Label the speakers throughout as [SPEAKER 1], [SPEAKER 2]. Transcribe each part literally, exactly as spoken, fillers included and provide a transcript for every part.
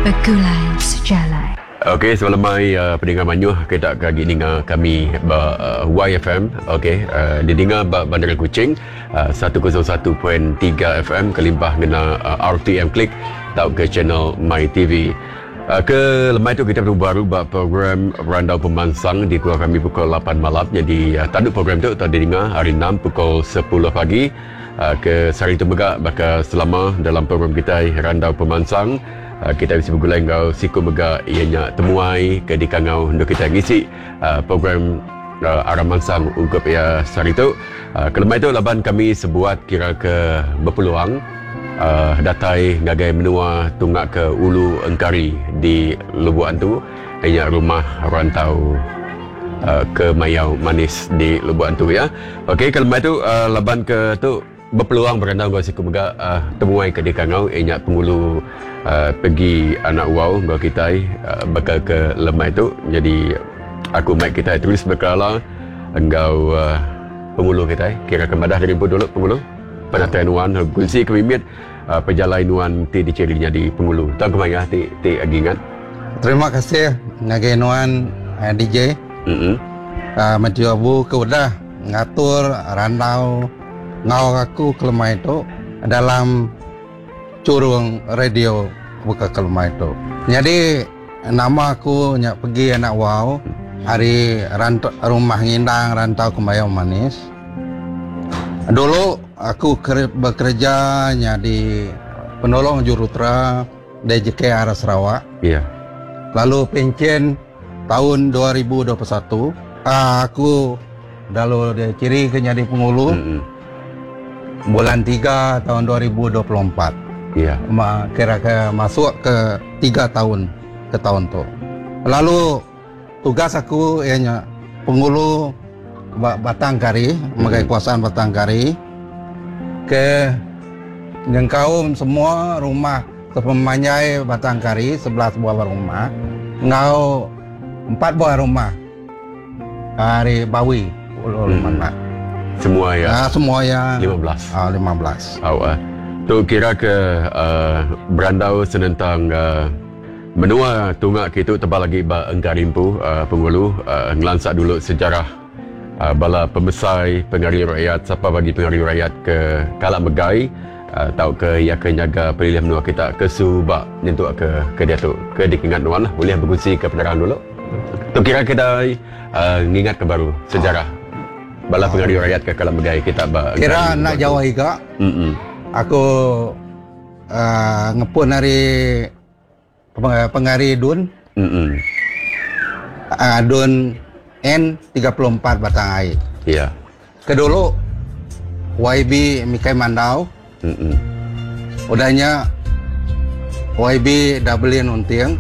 [SPEAKER 1] Bergulai sejalan.
[SPEAKER 2] Okey, semalam mai uh, pendengar Manyuh kita kagi dengar kami ba uh, Y F M. Okey, uh, didengar ba Bandar Kuching uh, seratus satu perpuluhan tiga F M kelimpah ngena uh, R T M Klik tau ke channel My T V. Uh, ke lemai tu kita baru buat program Randau Pemansang di keluar kami pukul lapan malam. Jadi uh, tanduk program tu tak didengar hari enam pukul sepuluh pagi uh, ke Sari Tembegak bakal selama dalam program kita Randau Pemansang. Uh, kita bisa bergulai ngau siku mega ianya temuai ke di kangau untuk kita ngisi uh, program uh, Aram Mansang ungkup ya sari tu. Uh, kelemai tu laban kami sebuat kira ke berpeluang uh, datai ngagai menua tunggak ke Ulu Engkari di Lubuan tu ianya rumah rantau uh, ke Mayau Manis di Lubuan tu ya. Okey, kelemai tu uh, laban ke tu berpeluang berandau gua siku mega uh, temuai ke di kangau ianya pengulu Uh, pergi anak wow gua kita uh, bakal ke lemai tu. Jadi aku mic kita terus berkala engkau uh, pengulu kita kira kemadah dari pun dulu pengulu penatian wan kunci kemimit uh, perjalanan wan ti dicerinya di pengulu tang kemaya ti ti agingat.
[SPEAKER 3] Terima kasih ngagenuan uh, D J.
[SPEAKER 2] Heeh.
[SPEAKER 3] Uh, mencoba ke udah ngatur randau ngau aku ke lemai tu dalam curung radio buka kelma itu. Jadi nama aku nyak pergi anak wow hari rantau rumah ngindang rantau ke Mayau Manis. Dulu aku bekerja di penolong jurutra D J K arah Sarawak.
[SPEAKER 2] Iya.
[SPEAKER 3] Lalu pensiun tahun dua ribu dua puluh satu. Ah, aku dalu dia ciri ke jadi pengulu. Mm-hmm. Bulan tiga tahun dua ribu dua puluh empat.
[SPEAKER 2] Iya.
[SPEAKER 3] Ma, kira-kira masuk ke tiga tahun ke tahun tu. Lalu tugas aku ianya pengulu Batangkari, hmm. mengenai kuasaan Batangkari ke jangkau semua rumah sepemanyai Batangkari, sebelas buah rumah, ngau empat buah rumah dari Bawi, Pulau hmm. Mana.
[SPEAKER 2] Semua ya.
[SPEAKER 3] Nah, semua ya.
[SPEAKER 2] lima belas.
[SPEAKER 3] Ah, lima belas.
[SPEAKER 2] Awal. Tu kira ke uh, berandau senentang uh, menua tunggak kita tebal lagi ba engkarimpu uh, pengulu uh, ngelansak dulu sejarah uh, bala pemesai pengari rakyat siapa bagi pengari rakyat ke Kalak Megai uh, tau ke ia ke nyaga pilihan menua kita ke Subak nyentuk ke ke dia tu ke dikingat nuan lah boleh berkongsi ke penerangan dulu tu kira kita uh, ngingat ke baru sejarah bala pengari rakyat ke Kalak Megai kita ba
[SPEAKER 3] kira nak jawab juga. Mm-mm. Aku uh, ngepun dari pengari Dun. Mm-mm. Uh, Dun N tiga puluh empat Batang Air.
[SPEAKER 2] Iya. Yeah.
[SPEAKER 3] Kedulu Y B Mikai Mandau. Mm-mm. Udahnya Y B Dublin Untiang.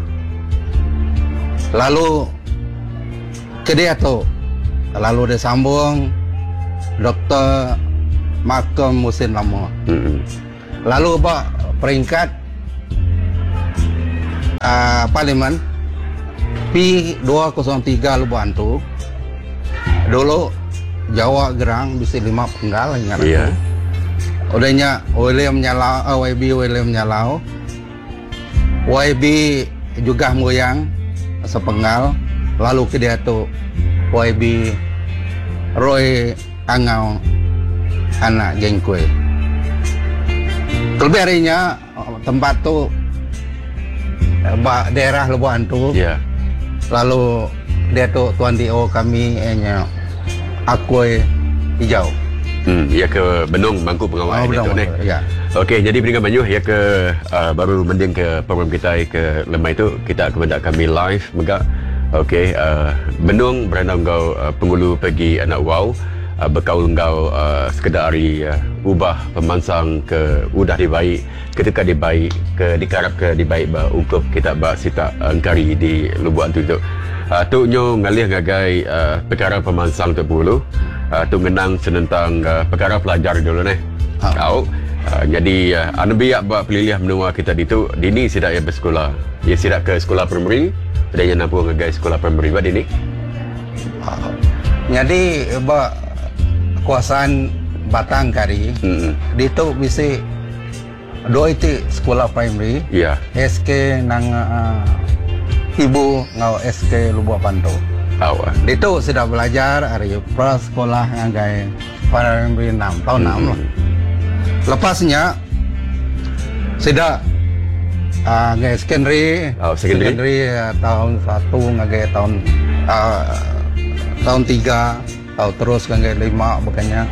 [SPEAKER 3] Lalu ke dia tu. Lalu dia sambung Doktor Malcolm Musin Lama. Mm-hmm. Lalu apa peringkat uh, Parlimen P dua kosong tiga Lubuan tu dulu Jawa Gerang bisa lima penggal ingat
[SPEAKER 2] yeah.
[SPEAKER 3] aku. Udahnya William Nyalau, uh, Y B William Nyalau, Y B juga Moyang sepenggal. Lalu ke dia tu Y B Roy Angau anak Jengkue. Kelebih harinya tempat tu daerah Lubuan tu. Yeah. Lalu dia tu Tuan D O kami nya Akui Hijau.
[SPEAKER 2] Hmm, ya ke Benung Bangku Pengawal
[SPEAKER 3] oh,
[SPEAKER 2] dia tu ni. Ya. Okey, jadi pendengar Manyuh ya ke uh, baru mending ke program kita ke lemai tu kita kepada kami live megak. Okey, uh, Benung berandau kau uh, pengulu pergi anak wow. Uh, berkaul engkau uh, sekedar hari uh, ubah pemansang ke udah dibaik ketika dibaik ke dikarap ke dibaik ba ungkup kita ba sita uh, engkari di Lubuan tu tu uh, tu nyo ngalih ngagai uh, perkara pemansang tu dulu uh, tu menang senentang uh, perkara pelajar dulu ni kau uh, jadi uh, anu biak ba pelilih menua kita ditu dini sidak ya bersekolah ya sidak ke sekolah primary ada yang nampu ngagai sekolah primary ba dini
[SPEAKER 3] uh, jadi ba kuasaan Batangkari, mm-hmm. Itu bisa dua itu sekolah primary.
[SPEAKER 2] Ya.
[SPEAKER 3] S K nang uh, ibu ngau S K Lubuk Panto.
[SPEAKER 2] Awak.
[SPEAKER 3] Itu sudah belajar hari pra sekolah ngagai primary enam tahun enam lah. Lepasnya sudah uh, ngagai secondary.
[SPEAKER 2] Oh, secondary.
[SPEAKER 3] secondary uh, tahun satu ngagai tahun uh, tahun tiga, tahun terus ngagai lima bukannya.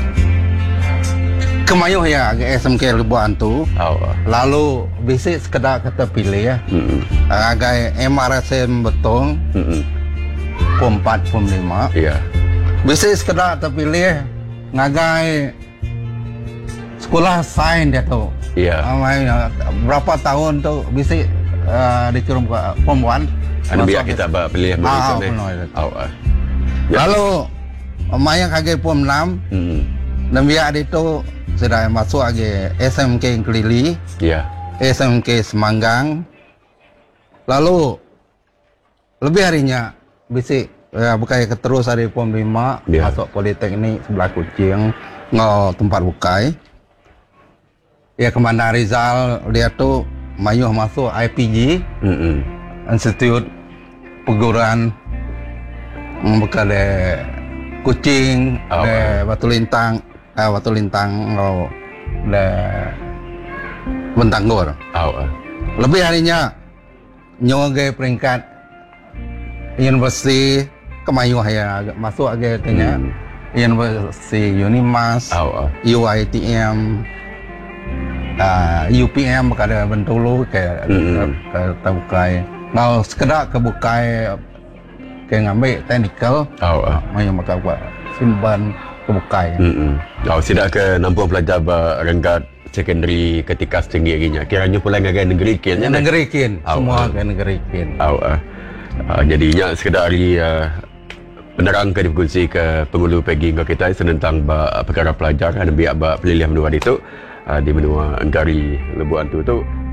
[SPEAKER 3] Kemayuh ya ke S M K Lubuk Antu.
[SPEAKER 2] Awak.
[SPEAKER 3] Lalu bisa sekedar kata pilih ya.
[SPEAKER 2] Hmm.
[SPEAKER 3] Agai M R S M Betong.
[SPEAKER 2] Hmm.
[SPEAKER 3] Pom empat, pom lima.
[SPEAKER 2] Ya.
[SPEAKER 3] Bisa sekedar terpilih ngagai sekolah sains dia tu.
[SPEAKER 2] Ya.
[SPEAKER 3] Uh, berapa tahun tu bisa uh, dikirim ke pom one.
[SPEAKER 2] Anu biar kita ba pilih
[SPEAKER 3] ah,
[SPEAKER 2] begitu ni. Awak.
[SPEAKER 3] Lalu maya kagai pom enam.
[SPEAKER 2] Hmm.
[SPEAKER 3] Dan biar itu sudah masuk lagi S M K Kelili.
[SPEAKER 2] Ya.
[SPEAKER 3] S M K Semanggang. Lalu lebih harinya bisa ya, bukai terus hari pom lima
[SPEAKER 2] ya.
[SPEAKER 3] Masuk Politeknik sebelah Kucing ngau tempat bukai. Ya kemana Rizal dia tu mayuh masuk I P G. Mm-hmm. Institut Perguruan buka de Kucing, oh, de Batu Lintang, eh, Batu Lintang ngau de Bentanggur.
[SPEAKER 2] Oh,
[SPEAKER 3] lebih harinya nyoge peringkat Universiti Kemayuh ya masuk aja tanya hmm. Universiti Unimas, oh, oh. U I T M, uh, U P M kada Bentulu ke hmm. ke terbukai. Mau sekedar kebukai ke ngambil technical, oh, oh. Mayu maka buat simpan kebukai.
[SPEAKER 2] Hmm. Oh, sidak ke nampung pelajar berenggat secondary ketika setinggi aginya. Kiranya pula ngagai negeri kin.
[SPEAKER 3] Negeri kin, semua ke negeri kin.
[SPEAKER 2] Oh, oh. Uh, jadinya sekedar hari uh, penerang ke difungsi ke pengulu pegi ke kita tentang ba, perkara pelajar dan biar ba pelilihan menua itu uh, di menua Enggari Lubuk Antu tu